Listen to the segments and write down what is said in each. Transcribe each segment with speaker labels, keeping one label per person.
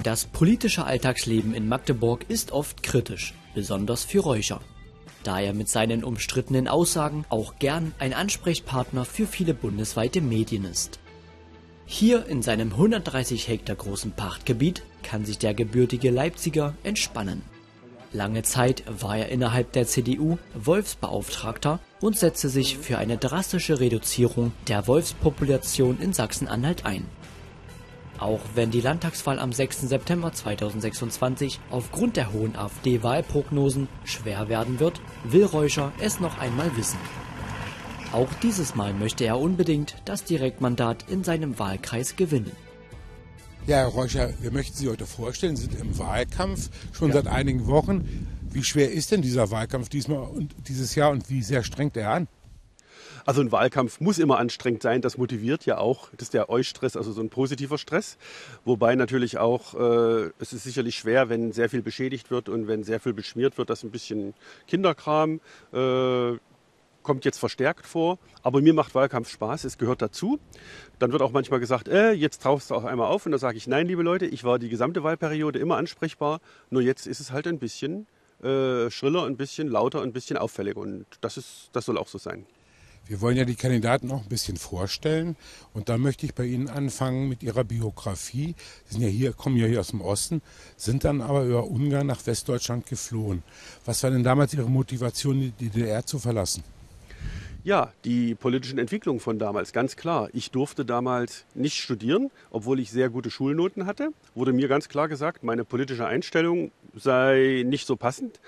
Speaker 1: Das politische Alltagsleben in Magdeburg ist oft kritisch, besonders für Reucher, da er mit seinen umstrittenen Aussagen auch gern ein Ansprechpartner für viele bundesweite Medien ist. Hier in seinem 130 Hektar großen Pachtgebiet kann sich der gebürtige Leipziger entspannen. Lange Zeit war er innerhalb der CDU Wolfsbeauftragter und setzte sich für eine drastische Reduzierung der Wolfspopulation in Sachsen-Anhalt ein. Auch wenn die Landtagswahl am 6. September 2026 aufgrund der hohen AfD-Wahlprognosen schwer werden wird, will Reucher es noch einmal wissen. Auch dieses Mal möchte er unbedingt das Direktmandat in seinem Wahlkreis gewinnen.
Speaker 2: Ja, Herr Reucher, wir möchten Sie heute vorstellen, Sie sind im Wahlkampf schon seit einigen Wochen. Wie schwer ist denn dieser Wahlkampf dieses Jahr und wie sehr strengt er an?
Speaker 3: Also ein Wahlkampf muss immer anstrengend sein, das motiviert ja auch. Das ist der Eustress, also so ein positiver Stress. Wobei natürlich auch, es ist sicherlich schwer, wenn sehr viel beschädigt wird und wenn sehr viel beschmiert wird, dass ein bisschen Kinderkram kommt jetzt verstärkt vor. Aber mir macht Wahlkampf Spaß, es gehört dazu. Dann wird auch manchmal gesagt, jetzt tauchst du auch einmal auf. Und da sage ich, nein, liebe Leute, ich war die gesamte Wahlperiode immer ansprechbar. Nur jetzt ist es halt ein bisschen schriller, ein bisschen lauter, ein bisschen auffälliger. Und das soll auch so sein.
Speaker 2: Wir wollen ja die Kandidaten auch ein bisschen vorstellen. Und da möchte ich bei Ihnen anfangen mit Ihrer Biografie. Sie sind kommen ja hier aus dem Osten, sind dann aber über Ungarn nach Westdeutschland geflohen. Was war denn damals Ihre Motivation, die DDR zu verlassen?
Speaker 3: Ja, die politischen Entwicklungen von damals, ganz klar. Ich durfte damals nicht studieren, obwohl ich sehr gute Schulnoten hatte. Wurde mir ganz klar gesagt, meine politische Einstellung sei nicht so passend.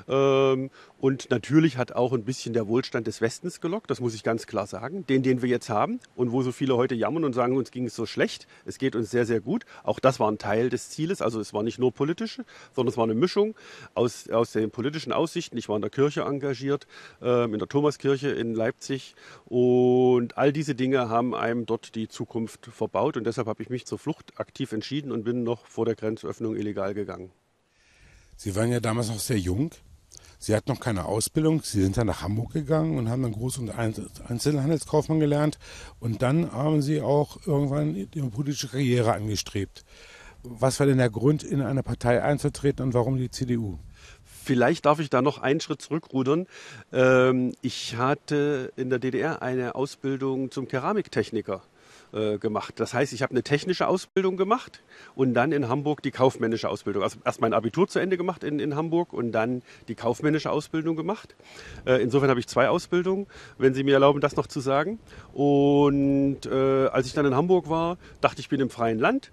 Speaker 3: Und natürlich hat auch ein bisschen der Wohlstand des Westens gelockt, das muss ich ganz klar sagen, den wir jetzt haben und wo so viele heute jammern und sagen, uns ging es so schlecht, es geht uns sehr, sehr gut. Auch das war ein Teil des Zieles, also es war nicht nur politisch, sondern es war eine Mischung aus den politischen Aussichten. Ich war in der Kirche engagiert, in der Thomaskirche in Leipzig und all diese Dinge haben einem dort die Zukunft verbaut und deshalb habe ich mich zur Flucht aktiv entschieden und bin noch vor der Grenzöffnung illegal gegangen.
Speaker 2: Sie waren ja damals noch sehr jung. Sie hatten noch keine Ausbildung. Sie sind dann nach Hamburg gegangen und haben dann Groß- und Einzelhandelskaufmann gelernt. Und dann haben Sie auch irgendwann Ihre politische Karriere angestrebt. Was war denn der Grund, in eine Partei einzutreten und warum die CDU?
Speaker 3: Vielleicht darf ich da noch einen Schritt zurückrudern. Ich hatte in der DDR eine Ausbildung zum Keramiktechniker gemacht. Das heißt, ich habe eine technische Ausbildung gemacht und dann in Hamburg die kaufmännische Ausbildung. Also erst mein Abitur zu Ende gemacht in Hamburg und dann die kaufmännische Ausbildung gemacht. Insofern habe ich 2 Ausbildungen, wenn Sie mir erlauben, das noch zu sagen. Und als ich dann in Hamburg war, dachte ich bin im freien Land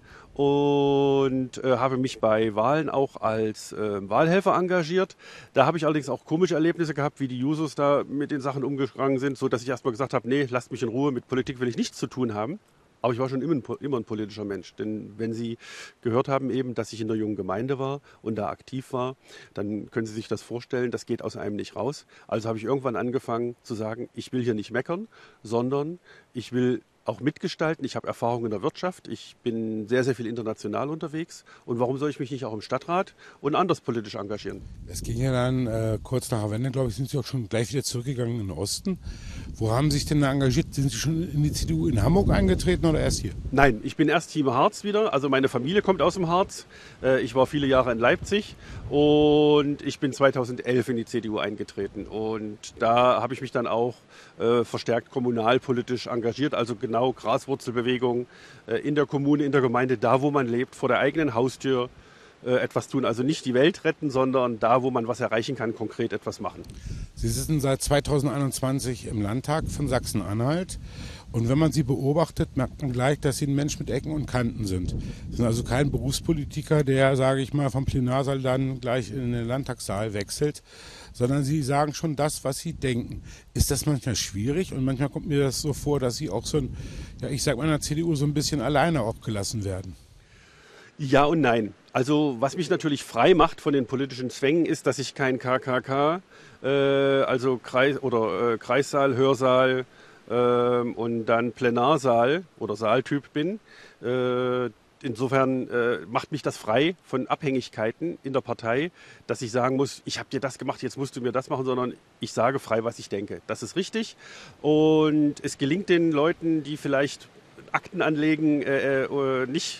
Speaker 3: und habe mich bei Wahlen auch als Wahlhelfer engagiert. Da habe ich allerdings auch komische Erlebnisse gehabt, wie die Jusos da mit den Sachen umgegangen sind, so dass ich erstmal gesagt habe, nee, lasst mich in Ruhe, mit Politik will ich nichts zu tun haben. Aber ich war schon immer ein politischer Mensch. Denn wenn Sie gehört haben eben, dass ich in der jungen Gemeinde war und da aktiv war, dann können Sie sich das vorstellen, das geht aus einem nicht raus. Also habe ich irgendwann angefangen zu sagen, ich will hier nicht meckern, sondern ich will auch mitgestalten. Ich habe Erfahrung in der Wirtschaft. Ich bin sehr, sehr viel international unterwegs. Und warum soll ich mich nicht auch im Stadtrat und anders politisch engagieren?
Speaker 2: Es ging ja dann kurz nach der Wende, glaube ich, sind Sie auch schon gleich wieder zurückgegangen in den Osten. Wo haben Sie sich denn da engagiert? Sind Sie schon in die CDU in Hamburg eingetreten oder erst hier?
Speaker 3: Nein, ich bin erst hier im Harz wieder. Also meine Familie kommt aus dem Harz. Ich war viele Jahre in Leipzig und ich bin 2011 in die CDU eingetreten. Und da habe ich mich dann auch verstärkt kommunalpolitisch engagiert, also genau Graswurzelbewegung in der Kommune, in der Gemeinde, da wo man lebt, vor der eigenen Haustür etwas tun. Also nicht die Welt retten, sondern da, wo man was erreichen kann, konkret etwas machen.
Speaker 2: Sie sitzen seit 2021 im Landtag von Sachsen-Anhalt. Und wenn man Sie beobachtet, merkt man gleich, dass Sie ein Mensch mit Ecken und Kanten sind. Sie sind also kein Berufspolitiker, der, sage ich mal, vom Plenarsaal dann gleich in den Landtagssaal wechselt, sondern Sie sagen schon das, was Sie denken. Ist das manchmal schwierig? Und manchmal kommt mir das so vor, dass Sie auch so ein, ja, ich sag mal, in der CDU so ein bisschen alleine auch gelassen werden.
Speaker 3: Ja und nein. Also was mich natürlich frei macht von den politischen Zwängen ist, dass ich kein KKK, also Kreissaal, Hörsaal und dann Plenarsaal oder Saaltyp bin. Insofern macht mich das frei von Abhängigkeiten in der Partei, dass ich sagen muss, ich habe dir das gemacht, jetzt musst du mir das machen, sondern ich sage frei, was ich denke. Das ist richtig und es gelingt den Leuten, die vielleicht Akten anlegen, nicht